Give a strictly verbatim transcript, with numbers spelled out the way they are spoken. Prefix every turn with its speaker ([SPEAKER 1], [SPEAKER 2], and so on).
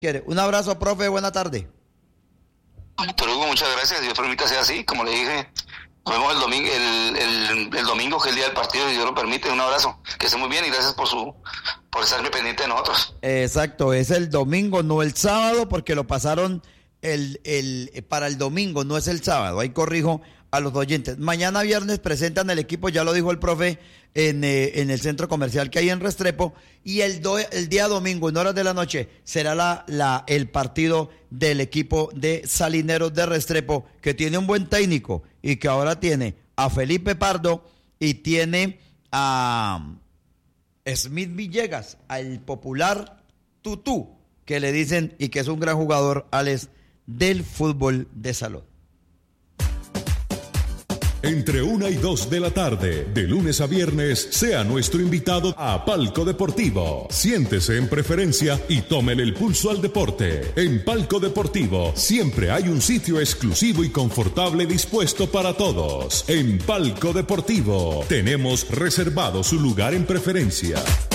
[SPEAKER 1] quiere. Un abrazo, profe, buena tarde.
[SPEAKER 2] Víctor Hugo, muchas gracias, Dios permita sea así, como le dije, nos vemos el domingo, el, el, el domingo que es el día del partido, si Dios lo permite. Un abrazo, que esté muy bien y gracias por su por estar pendiente de nosotros.
[SPEAKER 1] Exacto, es el domingo, no el sábado, porque lo pasaron el, el para el domingo, no es el sábado. Ahí corrijo a los oyentes. Mañana viernes presentan el equipo, ya lo dijo el profe, en, eh, en el centro comercial que hay en Restrepo, y el, do, el día domingo, en horas de la noche, será la, la, el partido del equipo de Salineros de Restrepo, que tiene un buen técnico y que ahora tiene a Felipe Pardo y tiene a Smith Villegas, al popular Tutú, que le dicen, y que es un gran jugador, Alex, del fútbol de salón.
[SPEAKER 3] Entre una y dos de la tarde, de lunes a viernes, sea nuestro invitado a Palco Deportivo. Siéntese en preferencia y tómele el pulso al deporte. En Palco Deportivo siempre hay un sitio exclusivo y confortable dispuesto para todos. En Palco Deportivo tenemos reservado su lugar en preferencia.